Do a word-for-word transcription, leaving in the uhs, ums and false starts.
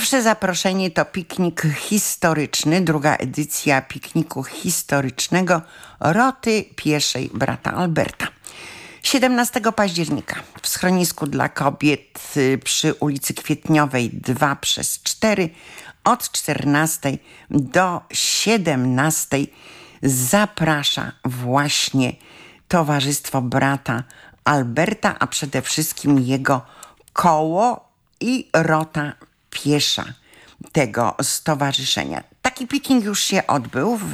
Pierwsze zaproszenie to piknik historyczny, druga edycja pikniku historycznego Roty Pieszej brata Alberta. siedemnastego października w schronisku dla kobiet przy ulicy Kwietniowej dwa przez cztery od czternastej do siedemnastej zaprasza właśnie Towarzystwo Brata Alberta, a przede wszystkim jego koło i Rota Piesza tego stowarzyszenia. Taki piknik już się odbył w